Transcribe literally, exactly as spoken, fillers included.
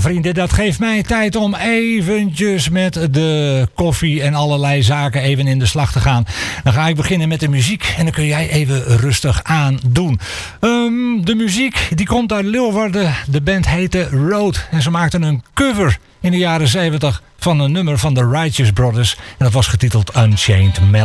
vrienden, dat geeft mij tijd om eventjes met de koffie en allerlei zaken even in de slag te gaan. Dan ga ik beginnen met de muziek en dan kun jij even rustig aan doen. Um, de muziek die komt uit Leeuwarden. De band heette Road en ze maakten een cover in de jaren zeventig van een nummer van de Righteous Brothers. En dat was getiteld Unchained Melody.